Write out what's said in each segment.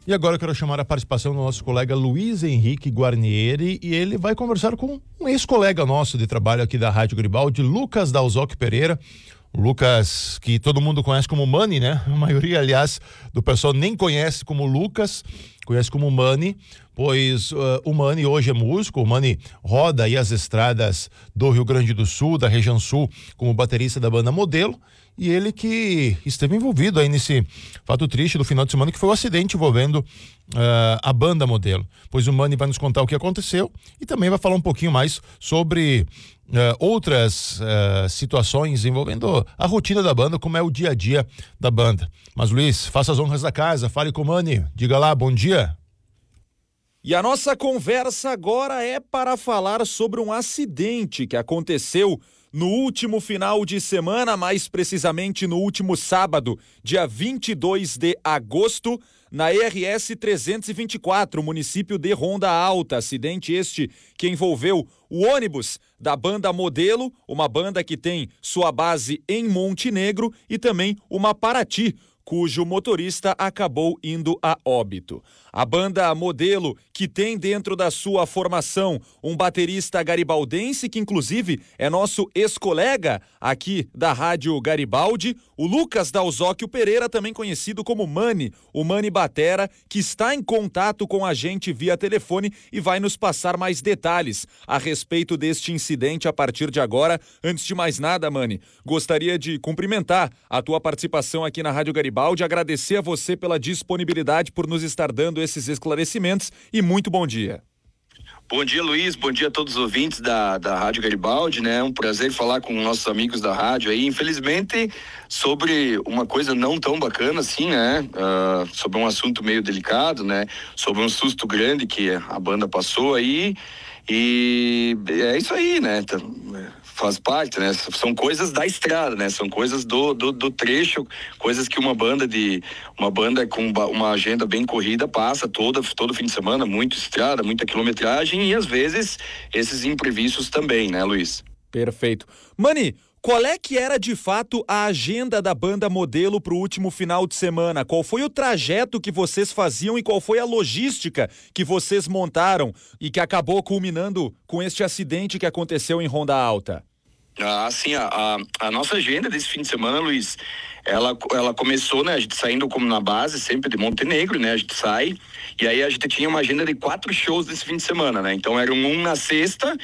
E agora eu quero chamar a participação do nosso colega Luiz Henrique Guarnieri, e ele vai conversar com um ex-colega nosso de trabalho aqui da Rádio Garibaldi, Lucas Dalzocchi Pereira. O Lucas, que todo mundo conhece como Mani, né? A maioria, aliás, do pessoal nem conhece como Lucas, conhece como Mani, pois o Mani hoje é músico. O Mani roda aí as estradas do Rio Grande do Sul, da região sul, como baterista da banda Modelo, e ele que esteve envolvido aí nesse fato triste do final de semana, que foi o acidente envolvendo a banda Modelo. Pois o Mani vai nos contar o que aconteceu e também vai falar um pouquinho mais sobre outras situações envolvendo a rotina da banda, como é o dia a dia da banda. Mas Luiz, faça as honras da casa, fale com o Mani, diga lá, bom dia. E a nossa conversa agora é para falar sobre um acidente que aconteceu no último final de semana, mais precisamente no último sábado, dia 22 de agosto, na RS 324, município de Ronda Alta. Acidente este que envolveu o ônibus da banda Modelo, uma banda que tem sua base em Montenegro, e também uma Paraty, cujo motorista acabou indo a óbito. A banda Modelo, que tem dentro da sua formação um baterista garibaldense, que inclusive é nosso ex-colega aqui da Rádio Garibaldi, o Lucas Dalzocchi Pereira, também conhecido como Mani, o Mani Batera, que está em contato com a gente via telefone e vai nos passar mais detalhes a respeito deste incidente a partir de agora. Antes de mais nada, Mani, gostaria de cumprimentar a tua participação aqui na Rádio Garibaldi, agradecer a você pela disponibilidade por nos estar dando esses esclarecimentos e muito bom dia. Bom dia, Luiz, bom dia a todos os ouvintes da Rádio Garibaldi, né? É um prazer falar com nossos amigos da rádio aí, infelizmente sobre uma coisa não tão bacana assim, né? Sobre um assunto meio delicado, né? Sobre um susto grande que a banda passou aí, e é isso aí, né? Faz parte, né? São coisas da estrada, né? São coisas do trecho, coisas que uma banda com uma agenda bem corrida passa todo fim de semana, muito estrada, muita quilometragem e às vezes esses imprevistos também, né, Luiz? Perfeito. Mani, qual é que era de fato a agenda da banda Modelo para o último final de semana? Qual foi o trajeto que vocês faziam e qual foi a logística que vocês montaram e que acabou culminando com este acidente que aconteceu em Ronda Alta? Sim, a nossa agenda desse fim de semana, Luiz, ela começou, né, a gente saindo como na base sempre de Montenegro, né, a gente sai, e aí a gente tinha uma agenda de 4 shows desse fim de semana, né, então eram um na sexta,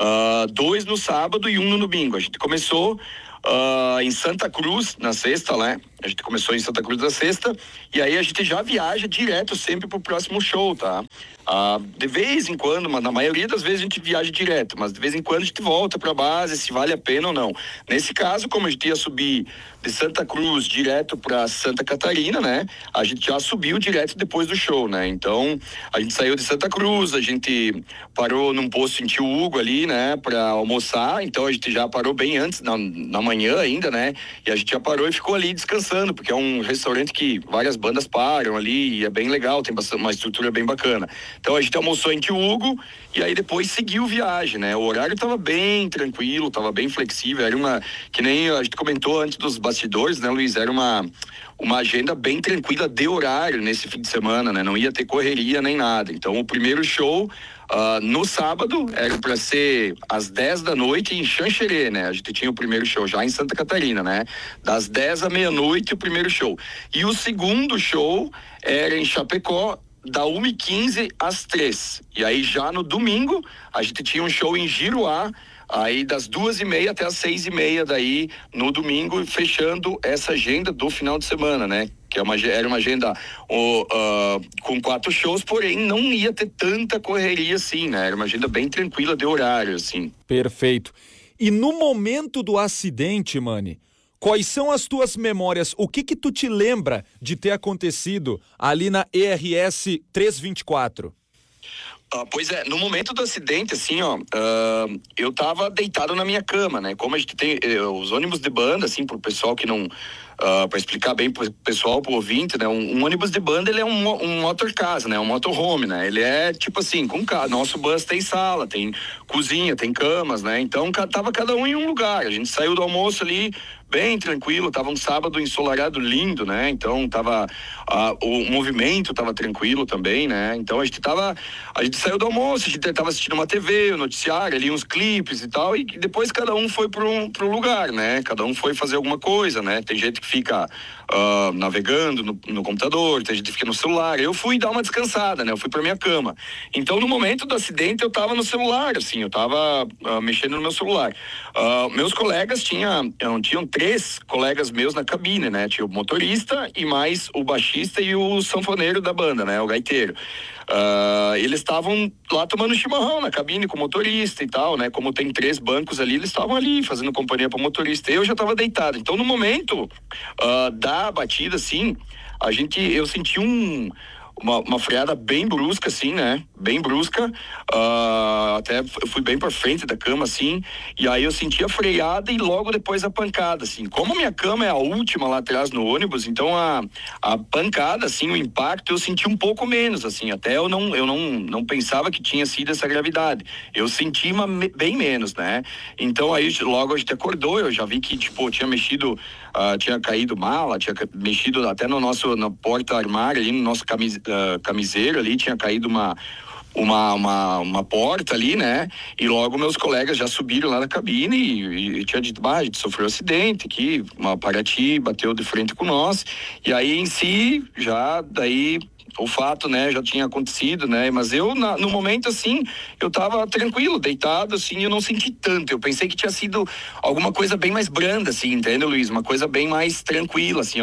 2 no sábado e 1 no domingo. A gente começou em Santa Cruz na sexta, né? A gente começou em Santa Cruz na sexta e aí a gente já viaja direto sempre pro próximo show, tá? De vez em quando, mas na maioria das vezes a gente viaja direto, mas de vez em quando a gente volta pra base, se vale a pena ou não. Nesse caso, como a gente ia subir de Santa Cruz direto pra Santa Catarina, né? A gente já subiu direto depois do show, né? Então, a gente saiu de Santa Cruz, a gente parou num posto em Tio Hugo ali, né? Pra almoçar, então a gente já parou bem antes, na manhã ainda, né? E a gente já parou e ficou ali descansando, porque é um restaurante que várias bandas param ali e é bem legal, tem uma estrutura bem bacana. Então a gente almoçou em Tio Hugo e aí depois seguiu viagem, né? O horário tava bem tranquilo, tava bem flexível, era que nem a gente comentou antes dos bastidores, né, Luiz? Era uma agenda bem tranquila de horário nesse fim de semana, né? Não ia ter correria nem nada. Então o primeiro show no sábado era para ser às 10 da noite em Xanxerê, né? A gente tinha o primeiro show já em Santa Catarina, né? Das 10 à meia-noite o primeiro show. E o segundo show era em Chapecó, da 1h15 às 3. E aí já no domingo a gente tinha um show em Giruá, aí das 2h30 até as 6h30 daí no domingo, fechando essa agenda do final de semana, né? Que era uma agenda com 4 shows, porém não ia ter tanta correria assim, né? Era uma agenda bem tranquila de horário, assim. Perfeito. E no momento do acidente, Mani, quais são as tuas memórias? O que tu te lembra de ter acontecido ali na ERS 324? Pois é, no momento do acidente, assim, eu tava deitado na minha cama, né? Como a gente tem os ônibus de banda, assim, pro pessoal que não para explicar bem pro pessoal, pro ouvinte, né? Um ônibus de banda, ele é um motorcasa, né? Um motorhome, né? Ele é tipo assim, nosso bus tem sala, tem cozinha, tem camas, né? Então tava cada um em um lugar. A gente saiu do almoço ali bem tranquilo, tava um sábado ensolarado lindo, né? Então o movimento tava tranquilo também, né? Então a gente saiu do almoço, a gente tava assistindo uma TV, um noticiário ali, uns clipes e tal, e depois cada um foi pro lugar, né? Cada um foi fazer alguma coisa, né? Tem gente que fica navegando no computador, tem gente que fica no celular. Eu fui dar uma descansada, né? Eu fui pra minha cama. Então no momento do acidente eu tava no celular, assim, eu tava mexendo no meu celular. Meus colegas tinham 3 colegas meus na cabine, né? Tinha o motorista e mais o baixista e o sanfoneiro da banda, né? O gaiteiro. Eles estavam lá tomando chimarrão na cabine com o motorista e tal, né? Como tem 3 bancos ali, eles estavam ali fazendo companhia pro motorista. Eu já estava deitado. Então, no momento da batida, assim, eu senti uma freada bem brusca, assim, né? Bem brusca. Até eu fui bem pra frente da cama, assim. E aí eu senti a freada e logo depois a pancada, assim. Como minha cama é a última lá atrás no ônibus, então a pancada, assim, o impacto, eu senti um pouco menos, assim. Até eu não pensava que tinha sido essa gravidade. Eu senti bem menos, né? Então aí logo a gente acordou, eu já vi que, tipo, tinha mexido, tinha caído mala, tinha mexido até na porta-armário ali, no nosso camiseiro ali, tinha caído uma porta ali, né? E logo meus colegas já subiram lá na cabine e tinha dito, a gente sofreu um acidente aqui, uma Paraty bateu de frente com nós, e aí em si, já daí o fato, né, já tinha acontecido, né, mas eu, no momento, assim, eu tava tranquilo, deitado, assim, eu não senti tanto, eu pensei que tinha sido alguma coisa bem mais branda, assim, entende, Luiz? Uma coisa bem mais tranquila, assim, eu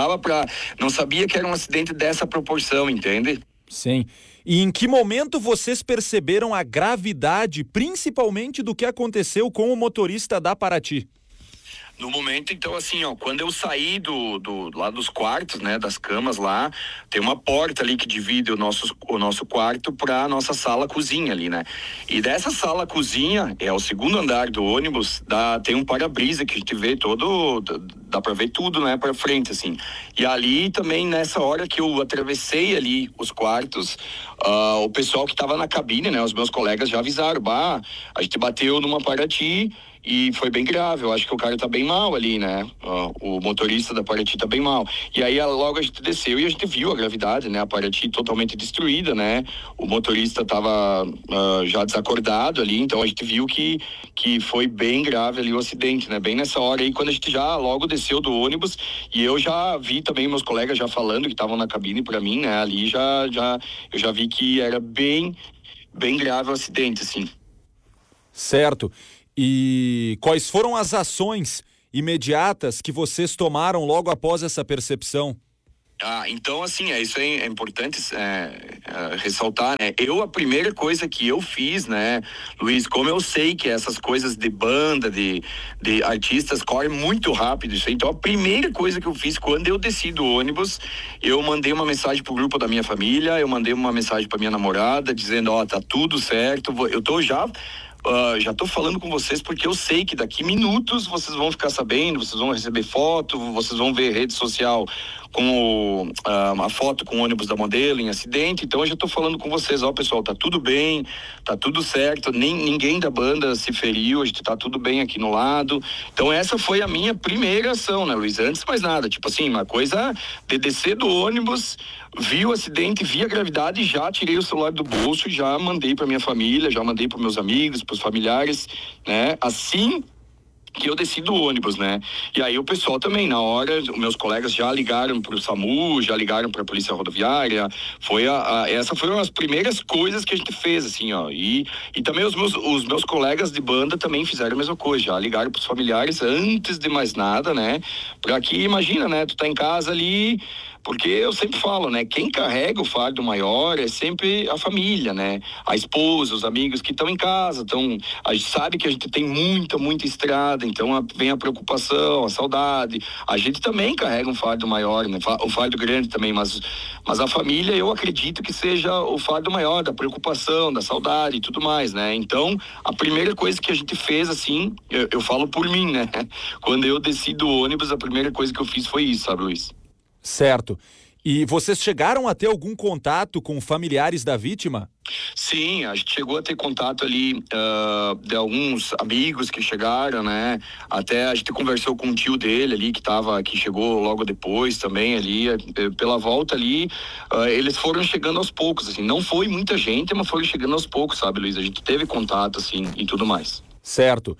não sabia que era um acidente dessa proporção, entende? Sim. E em que momento vocês perceberam a gravidade, principalmente do que aconteceu com o motorista da Paraty? No momento, então, assim, quando eu saí lá dos quartos, né, das camas lá, tem uma porta ali que divide o nosso quarto pra nossa sala-cozinha ali, né? E dessa sala-cozinha, é o segundo andar do ônibus, tem um para-brisa que a gente vê dá pra ver tudo, né, pra frente, assim. E ali também, nessa hora que eu atravessei ali os quartos, o pessoal que tava na cabine, né, os meus colegas já avisaram, a gente bateu numa Paraty, e foi bem grave, eu acho que o cara tá bem mal ali, né? O motorista da Paraty tá bem mal. E aí logo a gente desceu e a gente viu a gravidade, né? A Paraty totalmente destruída, né? O motorista tava já desacordado ali, então a gente viu que foi bem grave ali o acidente, né? Bem nessa hora aí, quando a gente já logo desceu do ônibus, e eu já vi também meus colegas já falando que estavam na cabine pra mim, né? Ali eu já vi que era bem grave o acidente, assim. Certo. E quais foram as ações imediatas que vocês tomaram logo após essa percepção? Então, assim, isso é importante ressaltar, né? A primeira coisa que eu fiz, né, Luiz, como eu sei que essas coisas de banda, de artistas correm muito rápido, isso aí, então a primeira coisa que eu fiz quando eu desci do ônibus, eu mandei uma mensagem pro grupo da minha família, eu mandei uma mensagem pra minha namorada, dizendo, tá tudo certo, eu tô já tô falando com vocês porque eu sei que daqui minutos vocês vão ficar sabendo, vocês vão receber foto, vocês vão ver rede social com a foto com o ônibus da Modelo em acidente, então eu já tô falando com vocês, pessoal, tá tudo bem, tá tudo certo, ninguém da banda se feriu, a gente tá tudo bem aqui no lado, então essa foi a minha primeira ação, né, Luiz? Antes mais nada, tipo assim, uma coisa de descer do ônibus, vi o acidente, vi a gravidade, já tirei o celular do bolso, já mandei pra minha família, já mandei pros meus amigos, pros familiares, né, assim que eu desci do ônibus, né? E aí o pessoal também, na hora, os meus colegas já ligaram pro SAMU, já ligaram pra Polícia Rodoviária, essas foram as primeiras coisas que a gente fez, assim, e também os meus colegas de banda também fizeram a mesma coisa, já ligaram pros familiares antes de mais nada, né? Pra que, imagina, né? Tu tá em casa ali, Porque eu sempre falo, né? Quem carrega o fardo maior é sempre a família, né? A esposa, os amigos que estão em casa. Então, a gente sabe que a gente tem muita estrada, então vem a preocupação, a saudade. A gente também carrega um fardo maior, né? Um fardo grande também, mas a família, eu acredito que seja o fardo maior, da preocupação, da saudade e tudo mais, né? Então, a primeira coisa que a gente fez, assim, eu falo por mim, né? Quando eu desci do ônibus, a primeira coisa que eu fiz foi isso, sabe, Luiz? Certo. E vocês chegaram a ter algum contato com familiares da vítima? Sim, a gente chegou a ter contato ali de alguns amigos que chegaram, né? Até a gente conversou com o tio dele ali que chegou logo depois também ali, pela volta ali, eles foram chegando aos poucos, assim, não foi muita gente, mas foram chegando aos poucos, sabe, Luiz? A gente teve contato, assim, e tudo mais. Certo.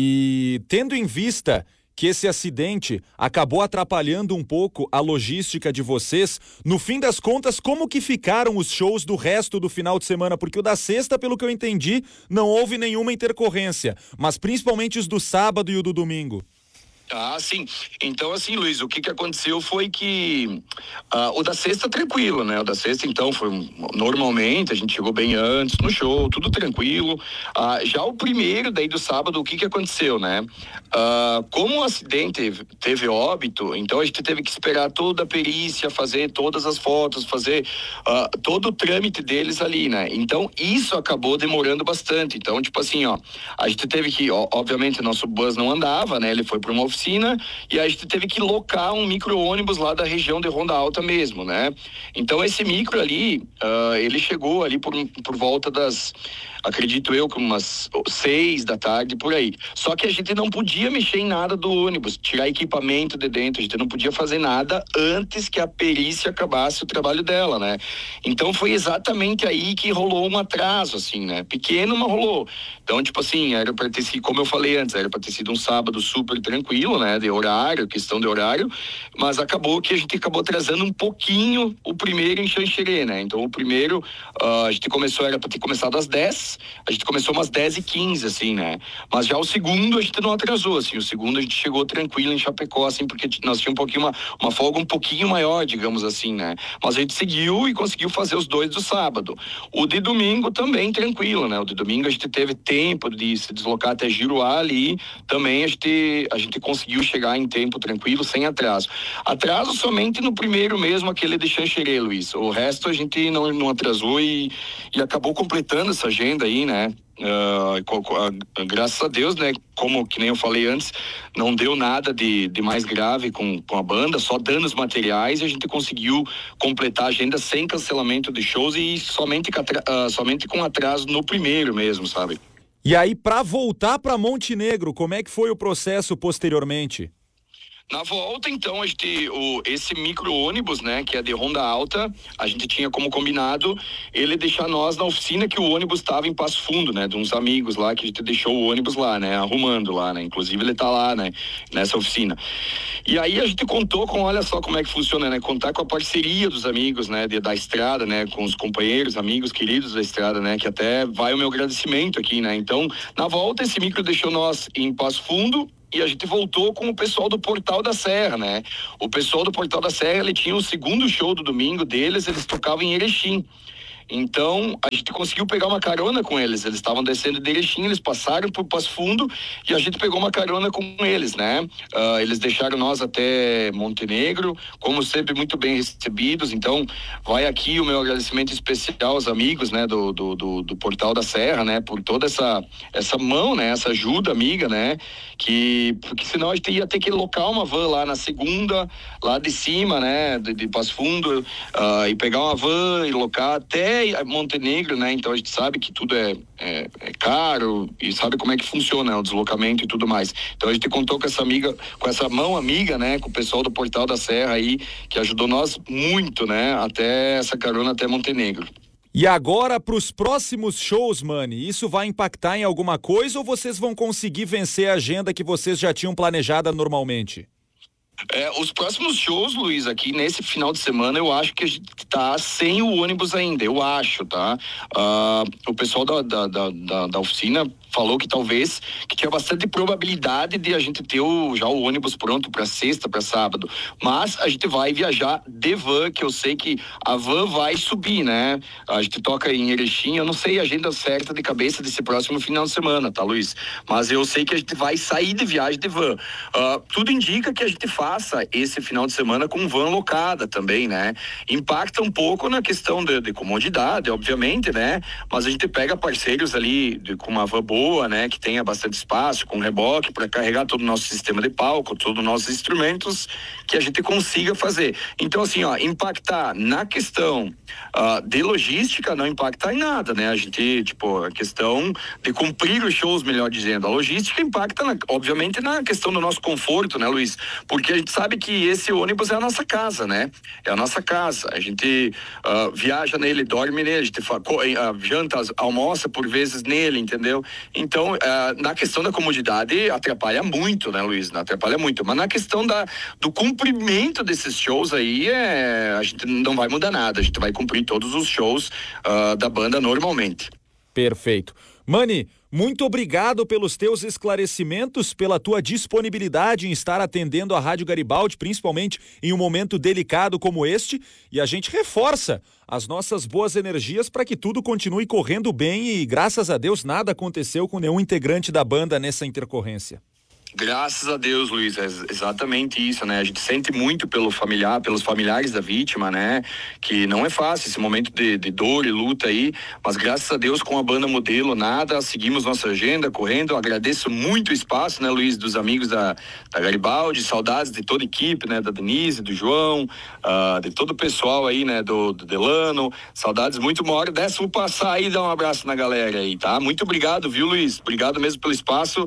E tendo em vista que esse acidente acabou atrapalhando um pouco a logística de vocês, no fim das contas, como que ficaram os shows do resto do final de semana? Porque o da sexta, pelo que eu entendi, não houve nenhuma intercorrência, mas principalmente os do sábado e o do domingo. Ah, sim. Então, assim, Luiz, o que aconteceu foi que o da sexta tranquilo, né? O da sexta, então, foi normalmente, a gente chegou bem antes no show, tudo tranquilo. Já o primeiro, daí do sábado, o que aconteceu, né? Como o acidente teve óbito, então a gente teve que esperar toda a perícia, fazer todas as fotos, fazer todo o trâmite deles ali, né? Então, isso acabou demorando bastante. Então, tipo assim, ó, a gente teve que, obviamente, nosso bus não andava, né? Ele foi para uma oficina e a gente teve que locar um micro-ônibus lá da região de Ronda Alta mesmo, né? Então esse micro ali, ele chegou ali por volta das, acredito eu, como umas 6 da tarde, por aí. Só que a gente não podia mexer em nada do ônibus, tirar equipamento de dentro, a gente não podia fazer nada antes que a perícia acabasse o trabalho dela, né? Então foi exatamente aí que rolou um atraso, assim, né? Pequeno, mas rolou. Então, tipo assim, era pra ter sido, como eu falei antes, era pra ter sido um sábado super tranquilo, né? De horário, questão de horário, mas acabou que a gente acabou atrasando um pouquinho o primeiro em Xanxerê, né? Então, o primeiro, a gente começou, era pra ter começado às 10, a gente começou umas 10h15, assim, né? Mas já o segundo a gente não atrasou, assim, o segundo a gente chegou tranquilo em Chapecó, assim, porque nós tínhamos um pouquinho, uma folga um pouquinho maior, digamos assim, né? Mas a gente seguiu e conseguiu fazer os dois do sábado. O de domingo também tranquilo, né? O de domingo a gente teve tempo de se deslocar até Giruá ali, também a gente conseguiu chegar em tempo tranquilo, sem atraso. Atraso somente no primeiro mesmo, aquele de Xanxerê, Luiz. O resto a gente não atrasou e acabou completando essa agenda aí, né? Graças a Deus, né? Como que nem eu falei antes, não deu nada de mais grave com a banda, só danos materiais, e a gente conseguiu completar a agenda sem cancelamento de shows e somente com atraso no primeiro mesmo, sabe? E aí, para voltar para Montenegro, como é que foi o processo posteriormente? Na volta, então, esse micro-ônibus, né, que é de Ronda Alta, a gente tinha como combinado ele deixar nós na oficina que o ônibus estava em Passo Fundo, né, de uns amigos lá, que a gente deixou o ônibus lá, né, arrumando lá, né, inclusive ele tá lá, né, nessa oficina. E aí a gente contou com, olha só como é que funciona, né, contar com a parceria dos amigos, né, da estrada, né, com os companheiros, amigos queridos da estrada, né, que até vai o meu agradecimento aqui, né. Então, na volta, esse micro deixou nós em Passo Fundo, e a gente voltou com o pessoal do Portal da Serra, né? O pessoal do Portal da Serra, ele tinha o segundo show do domingo deles, eles tocavam em Erechim. Então, a gente conseguiu pegar uma carona com eles. Eles estavam descendo de Erechim, eles passaram por Passo Fundo e a gente pegou uma carona com eles, né? Eles deixaram nós até Montenegro, como sempre, muito bem recebidos. Então, vai aqui o meu agradecimento especial aos amigos, né? Do Portal da Serra, né? Por toda essa mão, né? Essa ajuda amiga, né? Porque senão a gente ia ter que locar uma van lá na segunda, lá de cima, né? De Passo Fundo, e pegar uma van e locar até Montenegro, né? Então a gente sabe que tudo é caro e sabe como é que funciona, né? O deslocamento e tudo mais. Então a gente contou com essa mão amiga, né? Com o pessoal do Portal da Serra aí, que ajudou nós muito, né? Até essa carona até Montenegro. E agora para os próximos shows, Mani, isso vai impactar em alguma coisa ou vocês vão conseguir vencer a agenda que vocês já tinham planejada normalmente? Os próximos shows, Luiz, aqui nesse final de semana, eu acho que a gente tá sem o ônibus ainda, eu acho, tá? O pessoal da oficina falou que talvez que tinha bastante probabilidade de a gente ter já o ônibus pronto para sexta, para sábado, mas a gente vai viajar de van, que eu sei que a van vai subir, né? A gente toca em Erechim, eu não sei a agenda certa de cabeça desse próximo final de semana, tá, Luiz? Mas eu sei que a gente vai sair de viagem de van. Tudo indica que a gente faça esse final de semana com van locada também, né? Impacta um pouco na questão de comodidade, obviamente, né? Mas a gente pega parceiros ali com uma van boa, né? Que tenha bastante espaço, com reboque, para carregar todo o nosso sistema de palco, todos os nossos instrumentos, que a gente consiga fazer. Então, assim, impactar na questão de logística não impacta em nada, né? A gente, a questão de cumprir os shows, melhor dizendo, a logística impacta, obviamente, na questão do nosso conforto, né, Luiz? Porque a gente sabe que esse ônibus é a nossa casa, né? É a nossa casa. A gente viaja nele, dorme nele, a gente janta, almoça por vezes nele, entendeu? Então, na questão da comodidade, atrapalha muito, né, Luiz? Atrapalha muito. Mas na questão do cumprimento desses shows aí, a gente não vai mudar nada. A gente vai cumprir todos os shows da banda normalmente. Perfeito. Mani, muito obrigado pelos teus esclarecimentos, pela tua disponibilidade em estar atendendo a Rádio Garibaldi, principalmente em um momento delicado como este, e a gente reforça as nossas boas energias para que tudo continue correndo bem e, graças a Deus, nada aconteceu com nenhum integrante da banda nessa intercorrência. Graças a Deus, Luiz, é exatamente isso, né? A gente sente muito pelos familiares da vítima, né? Que não é fácil esse momento de dor e luta aí, mas graças a Deus com a banda Modelo, seguimos nossa agenda, correndo. Agradeço muito o espaço, né, Luiz, dos amigos da Garibaldi, saudades de toda a equipe, né? Da Denise, do João, de todo o pessoal aí, né? Do Delano, saudades muito. Uma hora dessa vou passar aí e dar um abraço na galera aí, tá? Muito obrigado, viu, Luiz? Obrigado mesmo pelo espaço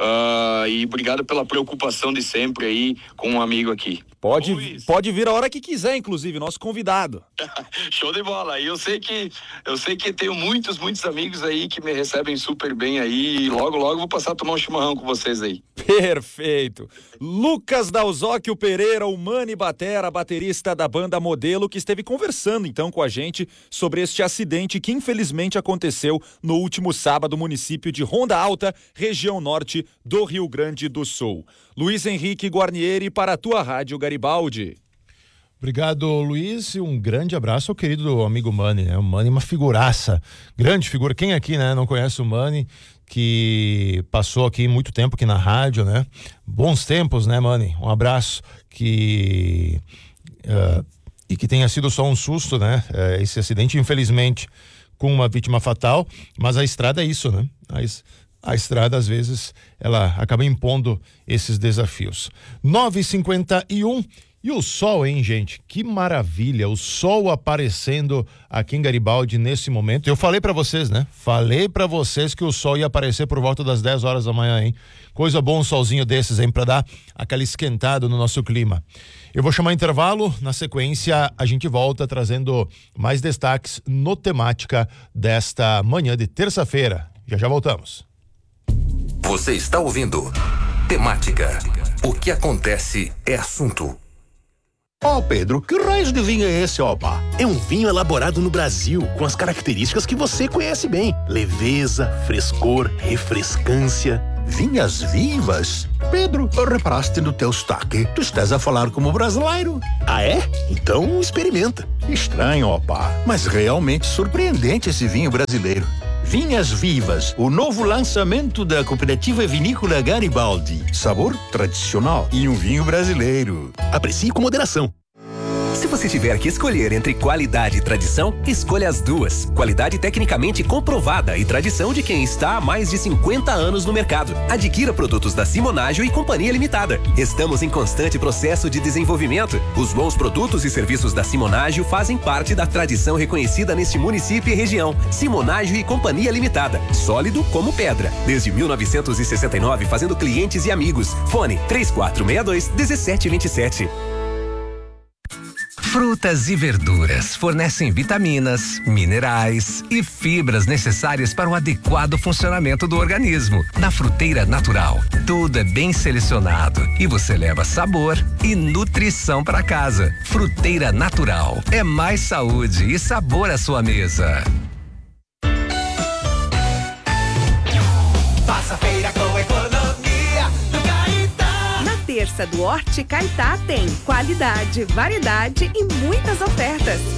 e obrigado pela preocupação de sempre aí com um amigo aqui. Pode vir a hora que quiser, inclusive, nosso convidado. Show de bola. E eu sei que tenho muitos amigos aí que me recebem super bem aí e logo vou passar a tomar um chimarrão com vocês aí. Perfeito. Lucas Dalzóquio Pereira, o Mani Batera, baterista da banda Modelo, que esteve conversando então com a gente sobre este acidente que infelizmente aconteceu no último sábado no município de Ronda Alta, região norte do Rio Grande do Sul. Luiz Henrique Guarnieri para a tua Rádio Garibaldi. Obrigado, Luiz, e um grande abraço ao querido amigo Mani, né? O Mani é uma figuraça, grande figura. Quem aqui, né, não conhece o Mani, que passou aqui muito tempo aqui na rádio, né? Bons tempos, né, Mani? Um abraço e que tenha sido só um susto, né? Esse acidente, infelizmente, com uma vítima fatal, mas a estrada é isso, né? A estrada, às vezes, ela acaba impondo esses desafios. 9h51 e o sol, hein, gente? Que maravilha, o sol aparecendo aqui em Garibaldi nesse momento. Eu falei pra vocês, né? Falei pra vocês que o sol ia aparecer por volta das 10 horas da manhã, hein? Coisa boa um solzinho desses, hein? Pra dar aquela esquentada no nosso clima. Eu vou chamar intervalo, na sequência a gente volta trazendo mais destaques no Temática desta manhã de terça-feira. Já voltamos. Você está ouvindo Temática. O que acontece é assunto. Pedro, que raios de vinho é esse, pá? É um vinho elaborado no Brasil, com as características que você conhece bem. Leveza, frescor, refrescância. Vinhas vivas? Pedro, reparaste no teu sotaque? Tu estás a falar como brasileiro. Ah, é? Então experimenta. Estranho, pá, mas realmente surpreendente esse vinho brasileiro. Vinhas Vivas, o novo lançamento da Cooperativa Vinícola Garibaldi. Sabor tradicional e um vinho brasileiro. Aprecie com moderação. Se você tiver que escolher entre qualidade e tradição, escolha as duas. Qualidade tecnicamente comprovada e tradição de quem está há mais de 50 anos no mercado. Adquira produtos da Simonágio e Companhia Limitada. Estamos em constante processo de desenvolvimento. Os bons produtos e serviços da Simonágio fazem parte da tradição reconhecida neste município e região. Simonágio e Companhia Limitada. Sólido como pedra. Desde 1969, fazendo clientes e amigos. Fone 3462-1727. Frutas e verduras fornecem vitaminas, minerais e fibras necessárias para o adequado funcionamento do organismo. Na Fruteira Natural, tudo é bem selecionado e você leva sabor e nutrição para casa. Fruteira Natural é mais saúde e sabor à sua mesa. terça do Horti Caetá tem qualidade, variedade e muitas ofertas.